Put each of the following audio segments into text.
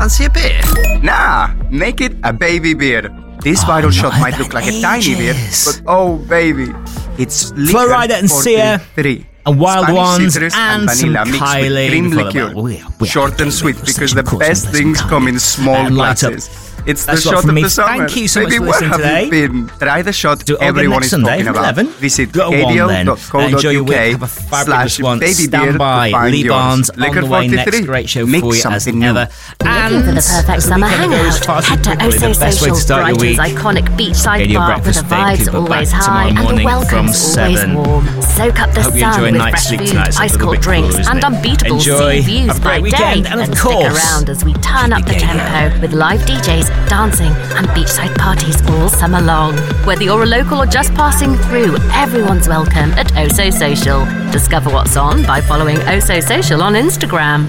Fancy a beer? Nah, make it a baby beer. This viral shot might look like a tiny beer, but oh baby, it's liquor Florida and Sia, 43. and Wild Spanish Ones, citrus and some vanilla mixed with Kylie. cream liqueur. Short and sweet because the best things come in small glasses. It's the That's shot from of me. the summer. Thank you so much Baby, for where listening have today. you been? Try the shot Do it all again everyone next is Sunday talking from about. 11. Visit Go on then. Enjoy your week. Have a fabulous one. Stand by. Lee Barnes on the way. Next great show for you as ever. Looking for the perfect summer hangout? Head to Oso Social, Brighton's iconic beachside bar where the vibes always high and the welcome's always warm. Soak up the sun with fresh food, ice cold drinks and unbeatable sea views by day. And of stick course, around as we turn up the tempo with live DJs, dancing and beachside parties all summer long. Whether you're a local or just passing through, everyone's welcome at Oso Social. Discover what's on by following Oso Social on Instagram.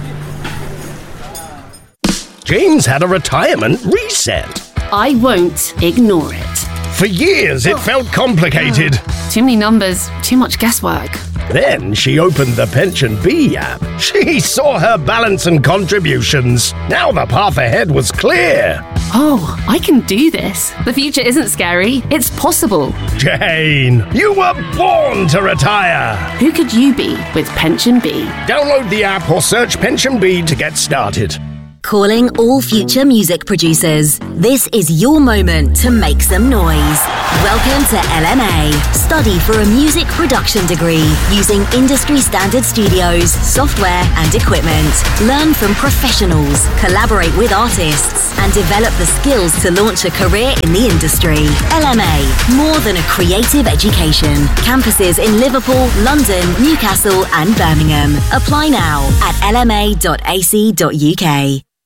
James had a retirement reset. I won't ignore it. For years, it felt complicated. Too many numbers, too much guesswork. Then she opened the Pension Bee app. She saw her balance and contributions. Now the path ahead was clear. Oh, I can do this. The future isn't scary. It's possible. Jane, you were born to retire. Who could you be with Pension Bee? Download the app or search Pension Bee to get started. Calling all future music producers. This is your moment to make some noise. Welcome to LMA. Study for a music production degree using industry standard studios, software and equipment. Learn from professionals, collaborate with artists and develop the skills to launch a career in the industry. LMA, more than a creative education. Campuses in Liverpool, London, Newcastle and Birmingham. Apply now at lma.ac.uk.